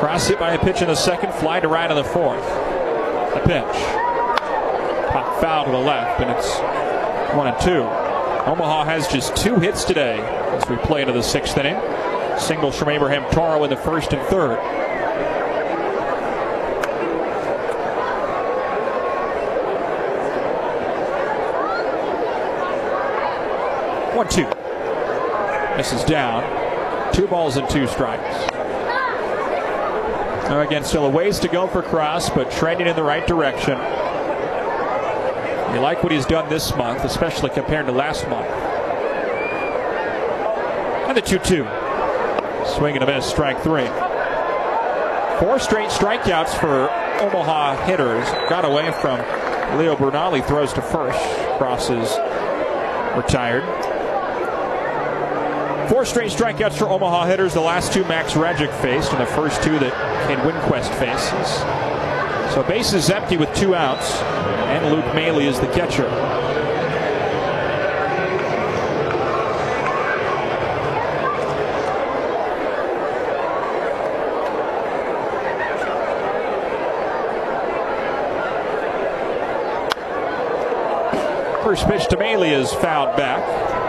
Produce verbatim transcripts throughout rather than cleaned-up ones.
Cross hit by a pitch in the second, fly to right in the fourth. The pitch. Pop foul to the left, and it's one and two. Omaha has just two hits today as we play into the sixth inning. Singles from Abraham Toro in the first and third. One, two. This is down. Two balls and two strikes. Now again, still a ways to go for Cross, but trending in the right direction. You like what he's done this month, especially compared to last month. And the two two. Swing and a miss, strike three. Four straight strikeouts for Omaha hitters. Got away from Leo Bernal. Throws to first. Cross is retired. Four straight strikeouts for Omaha hitters. The last two Max Rajic faced, and the first two that Cade Winquist faces. So bases empty with two outs, and Luke Maile is the catcher. First pitch to Maile is fouled back.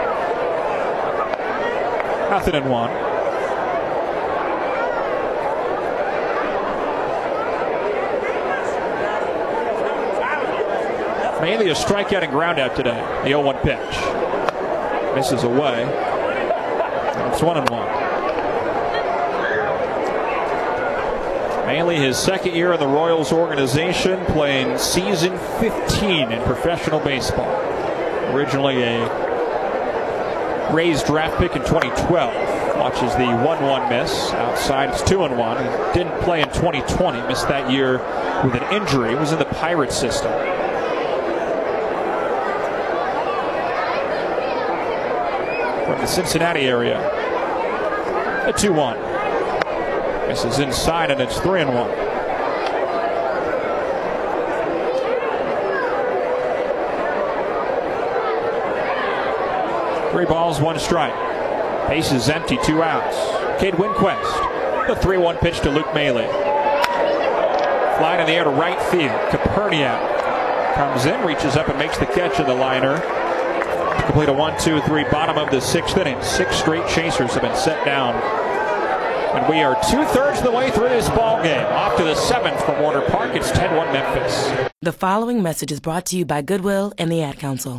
Nothing in one. Mainly a strikeout and ground out today. The oh one pitch. Misses away. And it's one and one. Mainly his second year in the Royals organization, playing season fifteen in professional baseball. Originally a Rays draft pick in twenty twelve. Watches the one one miss. Outside it's two and one. He didn't play in twenty twenty. Missed that year with an injury. He was in the Pirates system. From the Cincinnati area. A two one. Misses inside, and it's three and one. Three balls, one strike. Bases empty, two outs. Cade Winquist. The three one pitch to Luke Maile. Flying in the air to right field. Caperniak comes in, reaches up and makes the catch of the liner. Complete a one two three, bottom of the sixth inning. Six straight chasers have been set down. And we are two-thirds of the way through this ball game. Off to the seventh from Warner Park. It's ten one Memphis. The following message is brought to you by Goodwill and the Ad Council.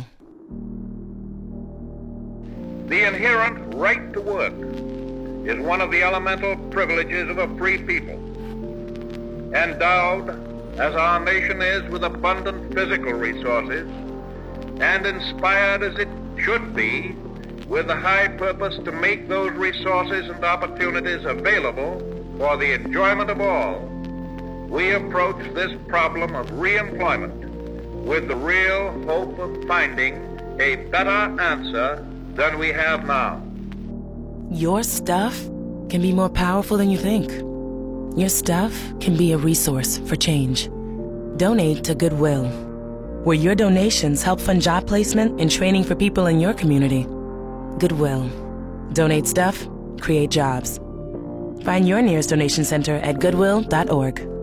The inherent right to work is one of the elemental privileges of a free people. Endowed, as our nation is, with abundant physical resources, and inspired as it should be with the high purpose to make those resources and opportunities available for the enjoyment of all, we approach this problem of reemployment with the real hope of finding a better answer than we have now. Your stuff can be more powerful than you think. Your stuff can be a resource for change. Donate to Goodwill, where your donations help fund job placement and training for people in your community. Goodwill. Donate stuff, create jobs. Find your nearest donation center at goodwill dot org.